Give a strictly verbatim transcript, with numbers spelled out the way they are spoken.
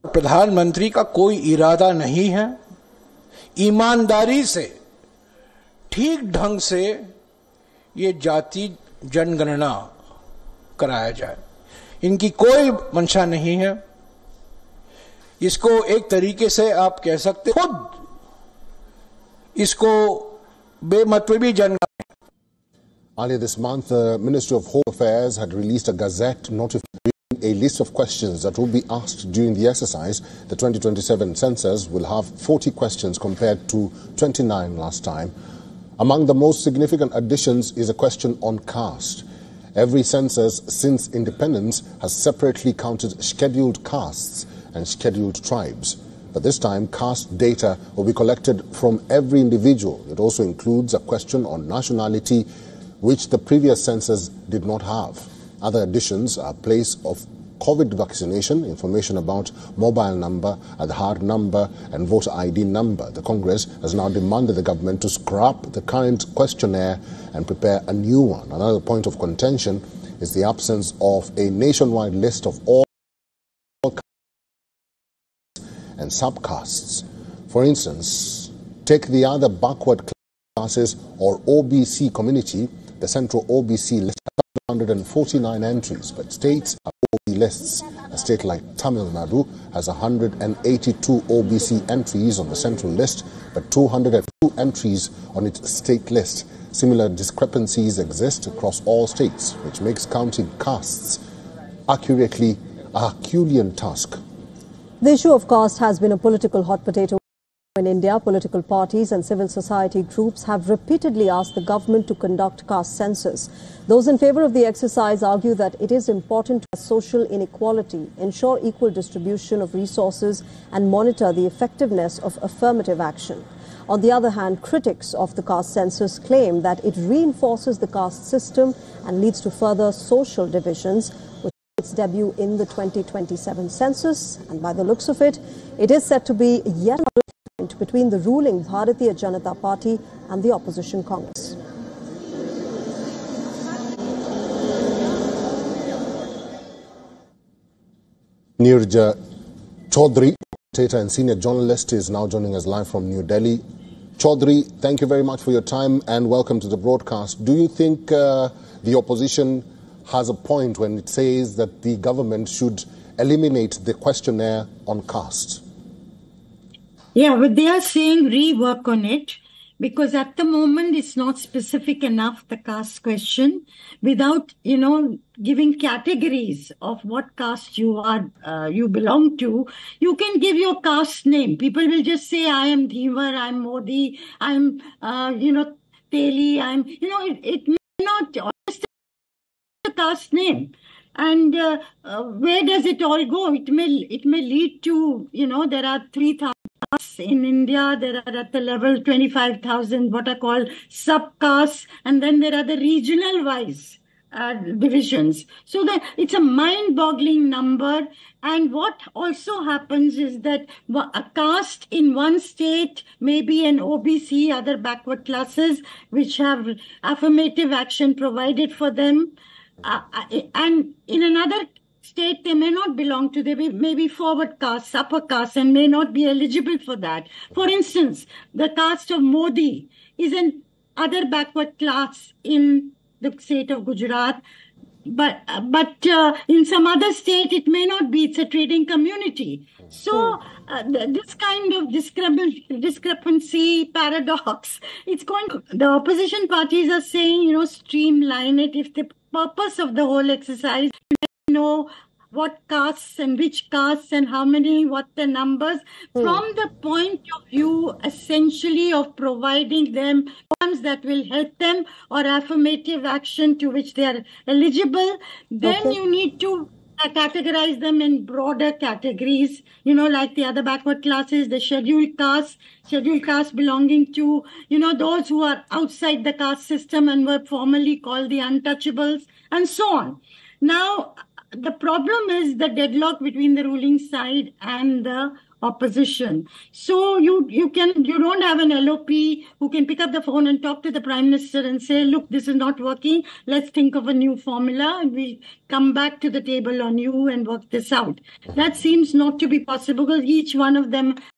प्रधानमंत्री का कोई इरादा नहीं है ईमानदारी से ठीक ढंग से ये जाति जनगणना कराया जाए। इनकी कोई मंशा नहीं है। इसको एक तरीके से आप कह सकते खुद इसको बेमतलबी जनगणना। Earlier this month, the Ministry of Home Affairs had released a gazette notifying a list of questions that will be asked during the exercise. The twenty twenty-seven census will have forty questions compared to twenty-nine last time. Among the most significant additions is a question on caste. Every census since independence has separately counted scheduled castes and scheduled tribes. But this time, caste data will be collected from every individual. It also includes a question on nationality, which the previous census did not have. Other additions are place of COVID vaccination, information about mobile number, Aadhaar number and voter I D number. The Congress has now demanded the government to scrap the current questionnaire and prepare a new one. Another point of contention is the absence of a nationwide list of all castes and subcastes. For instance, take the other backward classes or O B C community. The Central O B C list has one hundred forty-nine entries, but states have O B C lists. A state like Tamil Nadu has one hundred eighty-two O B C entries on the central list, but two hundred two entries on its state list. Similar discrepancies exist across all states, which makes counting castes accurately a Herculean task. The issue of caste has been a political hot potato in India. Political parties and civil society groups have repeatedly asked the government to conduct caste census. Those in favour of the exercise argue that it is important to address social inequality, ensure equal distribution of resources and monitor the effectiveness of affirmative action. On the other hand, critics of the caste census claim that it reinforces the caste system and leads to further social divisions, which its debut in the twenty twenty-seven census. And by the looks of it, it is set to be yet another between the ruling Bharatiya Janata Party and the opposition Congress. Neerja Chaudhary, commentator and senior journalist, is now joining us live from New Delhi. Chaudhary, thank you very much for your time and welcome to the broadcast. Do you think uh, the opposition has a point when it says that the government should eliminate the questionnaire on caste? Yeah, but they are saying rework on it because at the moment it's not specific enough, the caste question, without, you know, giving categories of what caste you are, uh, you belong to. You can give your caste name. People will just say, I am Dhiwar, I'm Modi, I'm, uh, you know, Teli, I'm, you know, it, it may not, just a caste name. And uh, uh, where does it all go? It may, it may lead to, you know, there are three thousand in India, there are at the level twenty-five thousand what are called subcastes, and then there are the regional wise uh, divisions. So that it's a mind-boggling number. And what also happens is that a caste in one state may be an O B C, other backward classes, which have affirmative action provided for them. Uh, and in another state, they may not belong to, they may be forward caste, upper caste, and may not be eligible for that. For instance, the caste of Modi is an other backward class in the state of Gujarat, but but uh, in some other state, it may not be. It's a trading community. So uh, this kind of discrepancy, discrepancy, paradox, it's going to, the opposition parties are saying, you know, streamline it. If the purpose of the whole exercise, you know, what castes and which castes and how many, what the numbers, mm. from the point of view essentially of providing them programs that will help them or affirmative action to which they are eligible, then okay. you need to categorize them in broader categories, you know, like the other backward classes, the scheduled castes, scheduled castes belonging to, you know, those who are outside the caste system and were formerly called the untouchables, and so on. Now, the problem is the deadlock between the ruling side and the opposition. So you you can you don't have an L O P who can pick up the phone and talk to the Prime Minister and say, look, this is not working. Let's think of a new formula and we come back to the table on you and work this out. That seems not to be possible because each one of them